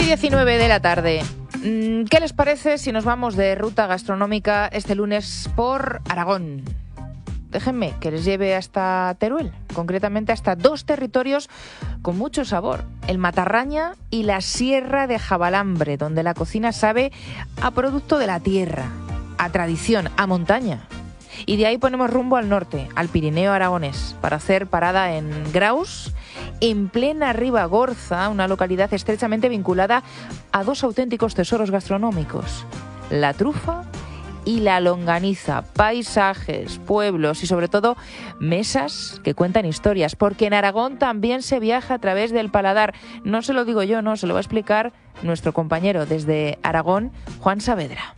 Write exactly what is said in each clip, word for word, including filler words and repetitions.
diecinueve de la tarde. ¿Qué les parece si nos vamos de ruta gastronómica este lunes por Aragón? Déjenme que les lleve hasta Teruel, concretamente hasta dos territorios con mucho sabor, el Matarraña y la Sierra de Jabalambre, donde la cocina sabe a producto de la tierra, a tradición, a montaña. Y de ahí ponemos rumbo al norte, al Pirineo aragonés, para hacer parada en Graus, en plena Ribagorza, una localidad estrechamente vinculada a dos auténticos tesoros gastronómicos, la trufa y la longaniza, paisajes, pueblos y sobre todo mesas que cuentan historias, porque en Aragón también se viaja a través del paladar. No se lo digo yo, no, se lo va a explicar nuestro compañero desde Aragón, Juan Saavedra.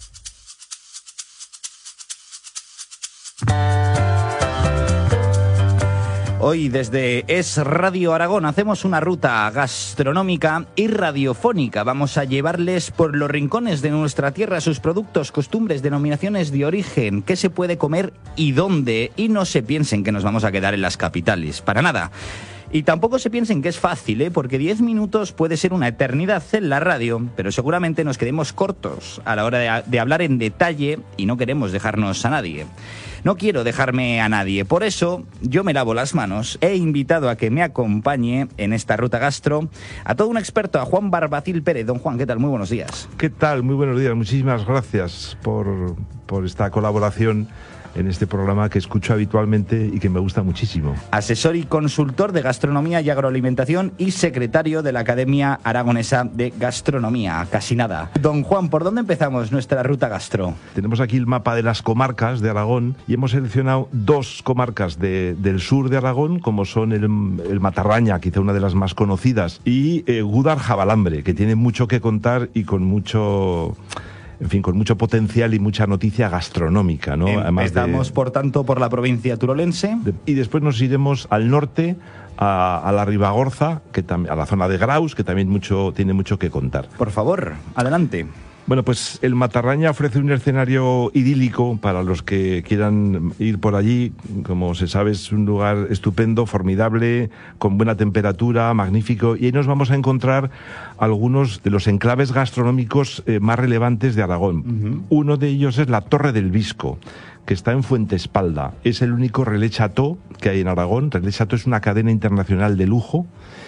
Hoy desde Es Radio Aragón hacemos una ruta gastronómica y radiofónica. Vamos a llevarles por los rincones de nuestra tierra sus productos, costumbres, denominaciones de origen, qué se puede comer y dónde. Y no se piensen que nos vamos a quedar en las capitales, para nada. Y tampoco se piensen que es fácil, ¿eh? Porque diez minutos puede ser una eternidad en la radio, pero seguramente nos quedemos cortos a la hora de, de hablar en detalle y no queremos dejarnos a nadie. No quiero dejarme a nadie, por eso yo me lavo las manos. He invitado a que me acompañe en esta ruta gastro a todo un experto, a Juan Barbacil Pérez. Don Juan, ¿qué tal? Muy buenos días. ¿Qué tal? Muy buenos días. Muchísimas gracias por, por esta colaboración en este programa que escucho habitualmente y que me gusta muchísimo. Asesor y consultor de gastronomía y agroalimentación y secretario de la Academia Aragonesa de Gastronomía. Casi nada. Don Juan, ¿por dónde empezamos nuestra ruta gastro? Tenemos aquí el mapa de las comarcas de Aragón y hemos seleccionado dos comarcas de, del sur de Aragón, como son el, el Matarraña, quizá una de las más conocidas, y eh, Gúdar-Jabalambre, que tiene mucho que contar y con mucho... En fin, con mucho potencial y mucha noticia gastronómica, ¿no? Empezamos, de, por tanto, por la provincia turolense. De, y después nos iremos al norte, a, a la Ribagorza, que tam, a la zona de Graus, que también mucho, tiene mucho que contar. Por favor, adelante. Bueno, pues el Matarraña ofrece un escenario idílico para los que quieran ir por allí. Como se sabe, es un lugar estupendo, formidable, con buena temperatura, magnífico. Y ahí nos vamos a encontrar algunos de los enclaves gastronómicos eh, más relevantes de Aragón. Uh-huh. Uno de ellos es la Torre del Visco, que está en Fuentespalda. Es el único relais chateau que hay en Aragón. Relais Chateau es una cadena internacional de lujo.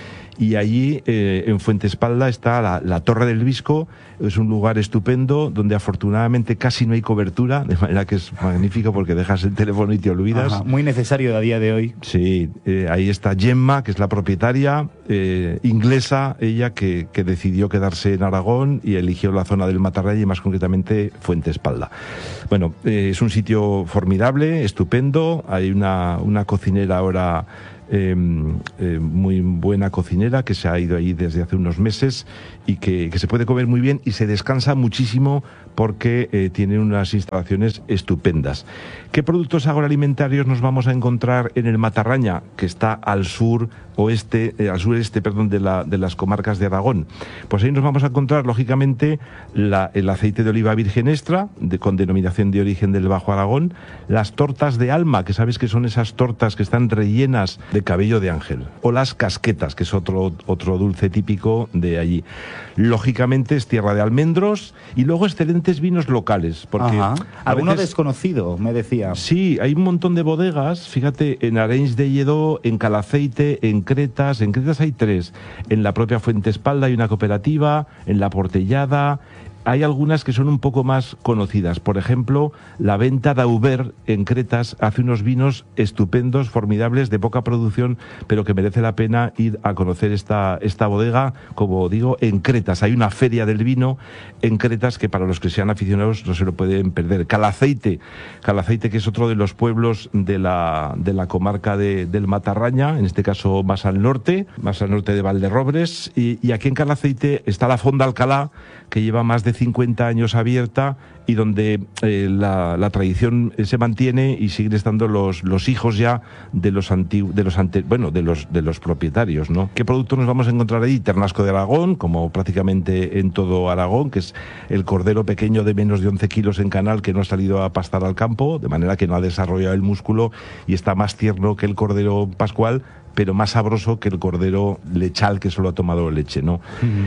Y allí, eh, en Fuentespalda, está la, la Torre del Visco. Es un lugar estupendo donde afortunadamente casi no hay cobertura, de manera que es magnífico porque dejas el teléfono y te olvidas. Ajá, muy necesario a día de hoy. Sí, eh, ahí está Gemma, que es la propietaria, eh, inglesa, ella que, que decidió quedarse en Aragón y eligió la zona del Matarraña y más concretamente Fuentespalda. Bueno, eh, es un sitio formidable, estupendo. Hay una, una cocinera ahora... Eh, eh, muy buena cocinera que se ha ido ahí desde hace unos meses y que, que se puede comer muy bien y se descansa muchísimo porque eh, tiene unas instalaciones estupendas. ¿Qué productos agroalimentarios nos vamos a encontrar en el Matarraña, que está al sur oeste, eh, al sureste, perdón, de, la, de las comarcas de Aragón? Pues ahí nos vamos a encontrar, lógicamente, la, el aceite de oliva virgen extra, de, con denominación de origen del Bajo Aragón, las tortas de alma, que sabes que son esas tortas que están rellenas de cabello de ángel, o las casquetas, que es otro, otro dulce típico de allí. Lógicamente es tierra de almendros y luego excelentes vinos locales. Porque alguno veces, desconocido, me decía. Sí, hay un montón de bodegas, fíjate, en Arenys de Lledó, en Calaceite, en Cretas, en Cretas hay tres, en la propia Fuentespalda hay una cooperativa, en La Portellada... Hay algunas que son un poco más conocidas. Por ejemplo, la Venta d'Auber en Cretas hace unos vinos estupendos, formidables, de poca producción, pero que merece la pena ir a conocer esta, esta bodega, como digo, en Cretas. Hay una feria del vino en Cretas que para los que sean aficionados no se lo pueden perder. Calaceite, Calaceite que es otro de los pueblos de la, de la comarca de, del Matarraña, en este caso más al norte, más al norte de Valderrobres. Y, y aquí en Calaceite está la Fonda Alcalá, que lleva más de cincuenta años abierta y donde eh, la, la tradición se mantiene y siguen estando los, los hijos ya de los antiguos, de los ante, bueno, de los de los propietarios, ¿no? ¿Qué productos nos vamos a encontrar ahí? Ternasco de Aragón, como prácticamente en todo Aragón, que es el cordero pequeño de menos de once kilos en canal que no ha salido a pastar al campo, de manera que no ha desarrollado el músculo y está más tierno que el cordero pascual, pero más sabroso que el cordero lechal que solo ha tomado leche, ¿no? Uh-huh.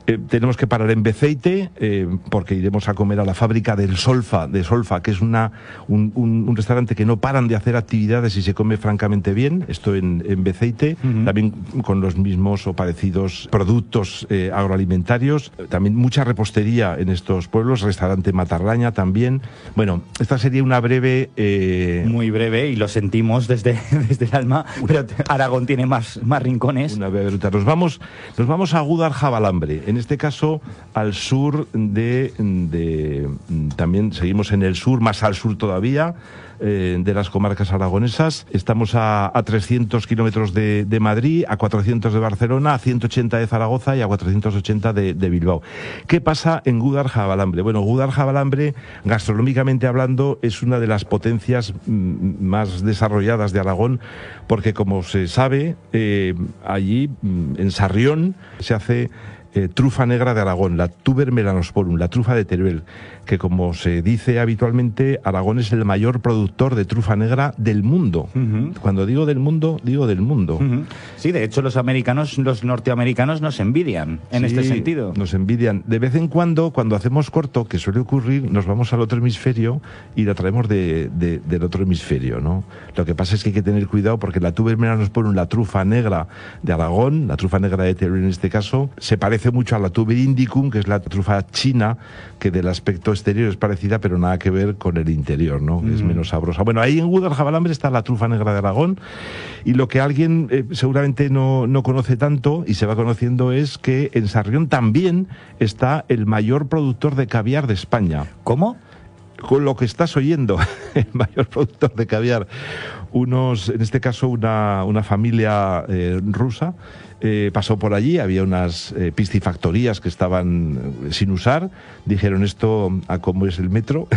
Eh, tenemos que parar en Beceite, eh, porque iremos a comer a la fábrica del Solfa, de Solfa, que es una, un, un, un restaurante que no paran de hacer actividades y se come francamente bien. Esto en, en Beceite, uh-huh. también con los mismos o parecidos productos eh, agroalimentarios. También mucha repostería en estos pueblos, restaurante Matarraña también. Bueno, esta sería una breve... Eh... Muy breve, y lo sentimos desde, desde el alma, pero Aragón tiene más, más rincones. Una breve ruta. Nos vamos, nos vamos a Gúdar-Jabalambre. En este caso, al sur de, de... También seguimos en el sur, más al sur todavía, eh, de las comarcas aragonesas. Estamos a, a trescientos kilómetros de, de Madrid, a cuatrocientos de Barcelona, a ciento ochenta de Zaragoza y a cuatrocientos ochenta de, de Bilbao. ¿Qué pasa en Gúdar-Jabalambre? Bueno, Gúdar-Jabalambre, gastronómicamente hablando, es una de las potencias mm, más desarrolladas de Aragón, porque como se sabe, eh, allí, mm, en Sarrión, se hace... Eh, trufa negra de Aragón, la Tuber melanosporum, la trufa de Teruel, que como se dice habitualmente, Aragón es el mayor productor de trufa negra del mundo. Uh-huh. Cuando digo del mundo, digo del mundo. Uh-huh. Sí, de hecho los americanos, los norteamericanos nos envidian en sí, este sentido. Nos envidian. De vez en cuando, cuando hacemos corto, que suele ocurrir, nos vamos al otro hemisferio y la traemos de, de, del otro hemisferio, ¿no? Lo que pasa es que hay que tener cuidado porque la Tuber melanosporum, la trufa negra de Aragón, la trufa negra de Teruel en este caso, se parece mucho a la Tuber indicum, que es la trufa china, que del aspecto exterior es parecida, pero nada que ver con el interior, ¿no? Mm. Es menos sabrosa. Bueno, ahí en Gúdar-Jabalambre está la trufa negra de Aragón, y lo que alguien eh, seguramente no, no conoce tanto, y se va conociendo, es que en Sarrión también está el mayor productor de caviar de España. ¿Cómo? Con lo que estás oyendo, el mayor productor de caviar. Unos, en este caso, una, una familia eh, rusa, Eh, pasó por allí, había unas eh, piscifactorías que estaban eh, sin usar, dijeron esto a cómo es el metro,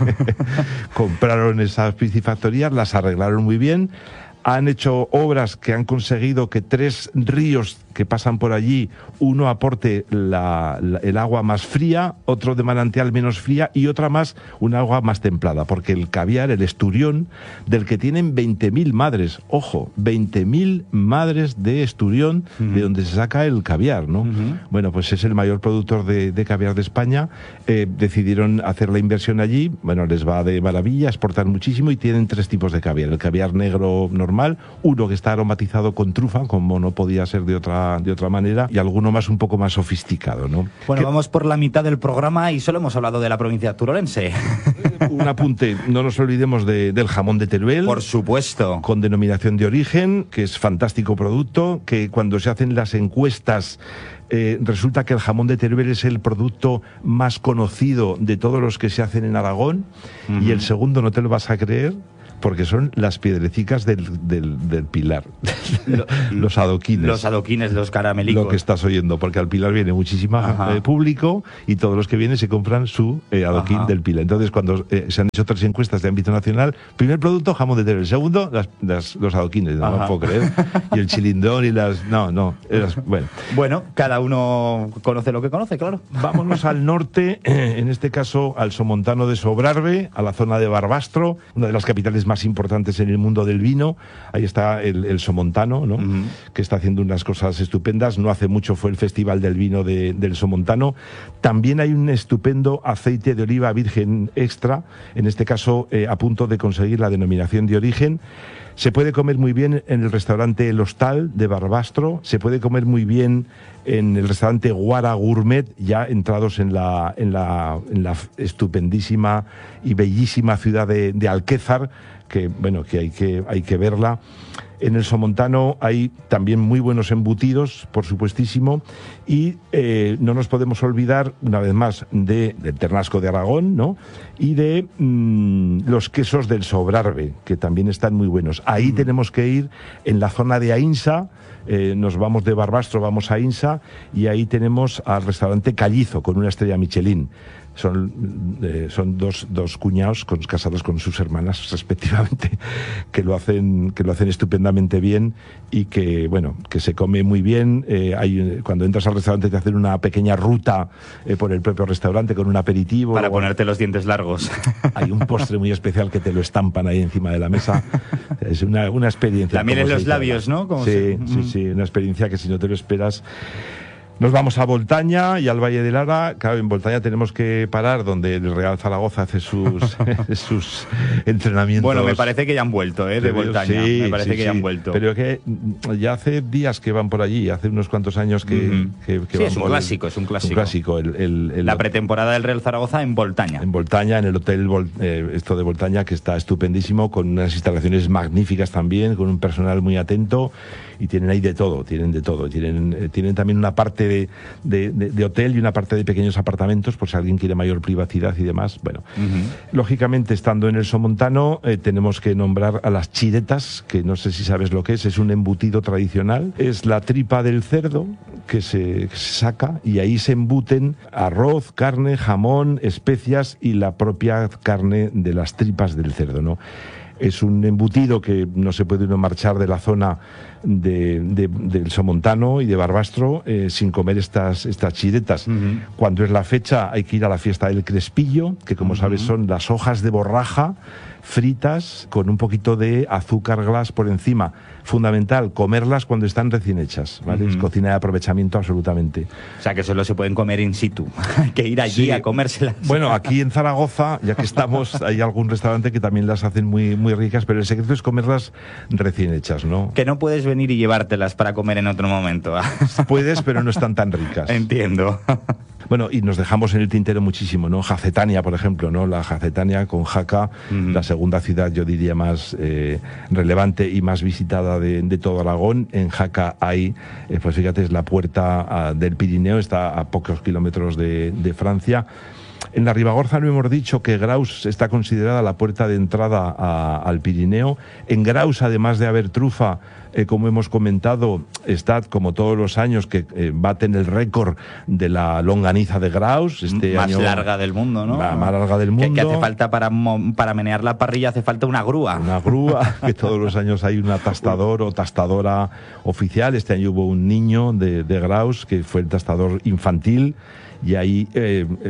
compraron esas piscifactorías, las arreglaron muy bien, han hecho obras que han conseguido que tres ríos que pasan por allí, uno aporte la, la, el agua más fría, otro de manantial menos fría y otra más, un agua más templada, porque el caviar, el esturión, del que tienen veinte mil madres, ojo, veinte mil madres de esturión, uh-huh. de donde se saca el caviar, ¿no? Uh-huh. Bueno, pues es el mayor productor de, de caviar de España, eh, decidieron hacer la inversión allí, bueno, les va de maravilla, exportan muchísimo y tienen tres tipos de caviar, el caviar negro normal, uno que está aromatizado con trufa, como no podía ser de otra de otra manera, y alguno más un poco más sofisticado, ¿no? Bueno, ¿Qué? Vamos por la mitad del programa y solo hemos hablado de la provincia turolense. Un apunte, no nos olvidemos de, del jamón de Teruel. Por supuesto. Con denominación de origen, que es fantástico producto, que cuando se hacen las encuestas eh, resulta que el jamón de Teruel es el producto más conocido de todos los que se hacen en Aragón, uh-huh. y el segundo no te lo vas a creer, porque son las piedrecicas del, del, del Pilar, lo, los adoquines. Los adoquines, los caramelicos. Lo que estás oyendo, porque al Pilar viene muchísima eh, público y todos los que vienen se compran su eh, adoquín Ajá. del Pilar. Entonces, cuando eh, se han hecho otras encuestas de ámbito nacional, primer producto, jamón de Teruel. Segundo, las, las, los adoquines, no me puedo creer. Y el chilindón y las... No, no. Las, bueno. bueno, cada uno conoce lo que conoce, claro. Vámonos al norte, eh, en este caso al somontano de Sobrarbe, a la zona de Barbastro, una de las capitales más importantes en el mundo del vino. Ahí está el, el Somontano, ¿no? Uh-huh. Que está haciendo unas cosas estupendas. No hace mucho fue el Festival del Vino de, del Somontano. También hay un estupendo aceite de oliva virgen extra, en este caso eh, a punto de conseguir la denominación de origen. Se puede comer muy bien en el restaurante El Hostal de Barbastro, se puede comer muy bien en el restaurante Guara Gourmet, ya entrados en la, en la, en la estupendísima y bellísima ciudad de, de Alquézar, que bueno, que hay que, hay que verla. En el Somontano hay también muy buenos embutidos, por supuestísimo, y eh, no nos podemos olvidar, una vez más, de, del Ternasco de Aragón, ¿no? Y de mmm, los quesos del Sobrarbe, que también están muy buenos. Ahí mm. tenemos que ir en la zona de Ainsa, eh, nos vamos de Barbastro, vamos a Ainsa, y ahí tenemos al restaurante Callizo, con una estrella Michelin. Son, eh, son dos, dos cuñados con, casados con sus hermanas respectivamente, que lo hacen que lo hacen estupendamente bien y que bueno que se come muy bien. Eh, hay, cuando entras al restaurante te hacen una pequeña ruta eh, por el propio restaurante con un aperitivo para ponerte los dientes largos. Hay un postre muy especial que te lo estampan ahí encima de la mesa. Es una, una experiencia. También en los labios, ¿no? Como sí, se... sí, sí, una experiencia que si no te lo esperas. Nos vamos a Voltaña y al Valle de Lara. Claro, en Voltaña tenemos que parar donde el Real Zaragoza hace sus, sus entrenamientos. Bueno, me parece que ya han vuelto, ¿eh? De Voltaña. Sí, me parece sí, que ya sí. han vuelto. Pero que ya hace días que van por allí, hace unos cuantos años que, uh-huh. que, que sí, van es un por clásico, el, es un clásico. Un clásico. El, el, el, la pretemporada del Real Zaragoza en Voltaña. En Voltaña, en el hotel Vol, eh, esto de Voltaña, que está estupendísimo, con unas instalaciones magníficas también, con un personal muy atento. Y tienen ahí de todo, tienen de todo. Tienen, eh, tienen también una parte de, de, de, de hotel y una parte de pequeños apartamentos, por si alguien quiere mayor privacidad y demás. Bueno, uh-huh. Lógicamente, estando en el Somontano, eh, tenemos que nombrar a las chiretas, que no sé si sabes lo que es, es un embutido tradicional. Es la tripa del cerdo que se, que se saca y ahí se embuten arroz, carne, jamón, especias y la propia carne de las tripas del cerdo, ¿no? Es un embutido que no se puede uno marchar de la zona de, de, del Somontano y de Barbastro eh, sin comer estas, estas chiretas. Uh-huh. Cuando es la fecha hay que ir a la fiesta del Crespillo, que como uh-huh. sabes son las hojas de borraja fritas con un poquito de azúcar glass por encima. Fundamental, comerlas cuando están recién hechas, ¿vale? Uh-huh. Es cocina de aprovechamiento absolutamente. O sea, que solo se pueden comer in situ. Hay que ir allí sí. a comérselas. Bueno, aquí en Zaragoza, ya que estamos, hay algún restaurante que también las hacen muy, muy ricas, pero el secreto es comerlas recién hechas, ¿no? Que no puedes venir y llevártelas para comer en otro momento. Puedes, pero no están tan ricas. Entiendo. Bueno, y nos dejamos en el tintero muchísimo, ¿no? Jacetania, por ejemplo, ¿no? La Jacetania con Jaca, uh-huh. la segunda ciudad, yo diría, más eh, relevante y más visitada de, de todo Aragón. En Jaca hay, eh, pues fíjate, es la puerta uh, del Pirineo, está a pocos kilómetros de, de Francia. En la Ribagorza no hemos dicho que Graus está considerada la puerta de entrada a, al Pirineo. En Graus, además de haber trufa, eh, como hemos comentado, está, como todos los años, que eh, baten el récord de la longaniza de Graus. Este más año, larga del mundo, ¿no? Más, más larga del mundo. Que, que hace falta para, para menear la parrilla, hace falta una grúa. Una grúa, que todos los años hay un tastador o tastadora oficial. Este año hubo un niño de, de Graus, que fue el tastador infantil. Y ahí, eh, eh,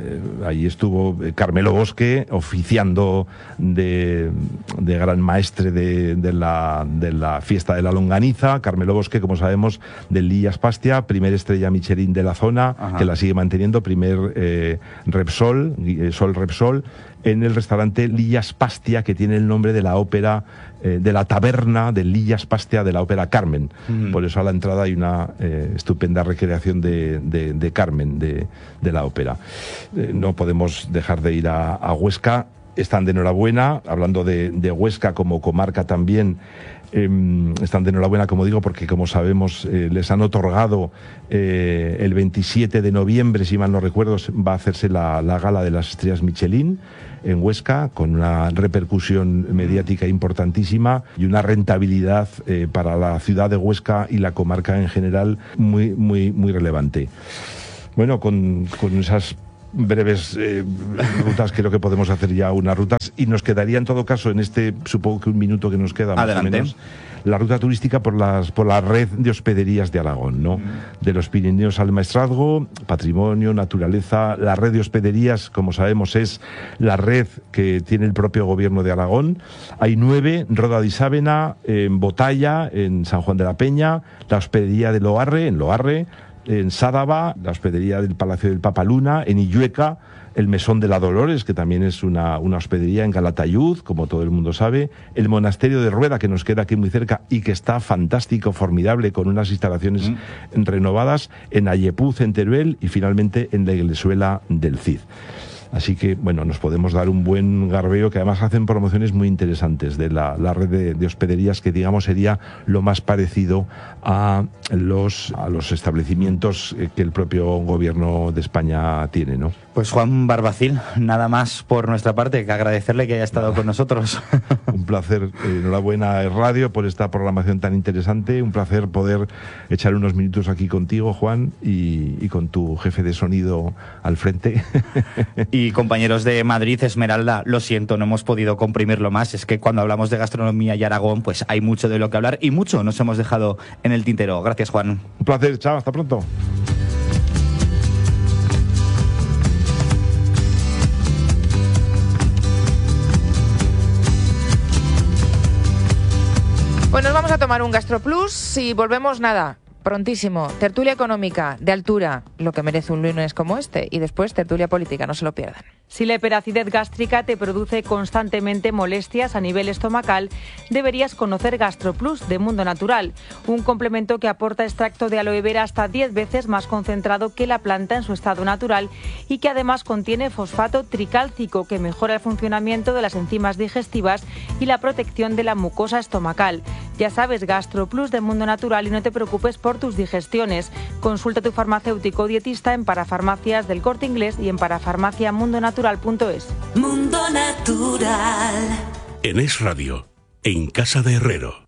ahí estuvo Carmelo Bosque oficiando de, de gran maestre de, de, la, de la fiesta de la longaniza. Carmelo Bosque, como sabemos, del Lillas Pastia, primer estrella Michelin de la zona, Ajá. que la sigue manteniendo, primer eh, Repsol, eh, Sol Repsol, en el restaurante Lillas Pastia, que tiene el nombre de la ópera, eh, de la taberna de Lillas Pastia de la ópera Carmen. Uh-huh. Por eso a la entrada hay una eh, estupenda recreación de, de, de Carmen, de, de la ópera. Eh, no podemos dejar de ir a, a Huesca. Están de enhorabuena, hablando de, de Huesca como comarca también. Eh, están de enhorabuena, como digo, porque como sabemos eh, les han otorgado eh, el veintisiete de noviembre, si mal no recuerdo, va a hacerse la, la gala de las estrellas Michelin en Huesca, con una repercusión mediática importantísima y una rentabilidad eh, para la ciudad de Huesca y la comarca en general muy, muy, muy relevante. Bueno, con, con esas breves eh, rutas creo que podemos hacer ya unas rutas y nos quedaría en todo caso en este, supongo que un minuto que nos queda más Adelante. o menos, la ruta turística por las por la red de hospederías de Aragón, ¿no? Mm. De los Pirineos al Maestrazgo, patrimonio, naturaleza. La red de hospederías, como sabemos, es la red que tiene el propio gobierno de Aragón. Hay nueve: Roda de Isábena, en Botalla, en San Juan de la Peña, la hospedería de Loarre, en Loarre, en Sádava, la hospedería del Palacio del Papaluna, en Illueca, el Mesón de la Dolores, que también es una, una hospedería en Calatayud, como todo el mundo sabe, el Monasterio de Rueda, que nos queda aquí muy cerca y que está fantástico, formidable, con unas instalaciones mm. renovadas, en Ayepuz, en Teruel, y finalmente en la Iglesuela del Cid. Así que, bueno, nos podemos dar un buen garbeo, que además hacen promociones muy interesantes de la, la red de, de hospederías, que digamos sería lo más parecido a los, a los establecimientos que el propio gobierno de España tiene, ¿no? Pues Juan Barbacil, nada más por nuestra parte que agradecerle que haya estado con nosotros. Un placer, enhorabuena Radio por esta programación tan interesante, un placer poder echar unos minutos aquí contigo, Juan, y, y con tu jefe de sonido al frente. Y compañeros de Madrid, Esmeralda, lo siento, no hemos podido comprimirlo más, es que cuando hablamos de gastronomía y Aragón, pues hay mucho de lo que hablar y mucho nos hemos dejado en el tintero. Gracias, Juan. Un placer, chao, hasta pronto. Pues nos vamos a tomar un GastroPlus y volvemos, nada, prontísimo, tertulia económica de altura, lo que merece un lunes como este, y después tertulia política, no se lo pierdan. Si la hiperacidez gástrica te produce constantemente molestias a nivel estomacal, deberías conocer GastroPlus de Mundo Natural, un complemento que aporta extracto de aloe vera hasta diez veces más concentrado que la planta en su estado natural y que además contiene fosfato tricálcico que mejora el funcionamiento de las enzimas digestivas y la protección de la mucosa estomacal. Ya sabes, GastroPlus de Mundo Natural y no te preocupes por tus digestiones. Consulta a tu farmacéutico o dietista en parafarmacias del Corte Inglés y en parafarmaciamundoNatural punto es. Mundo Natural. En Es Radio, en Casa de Herrero.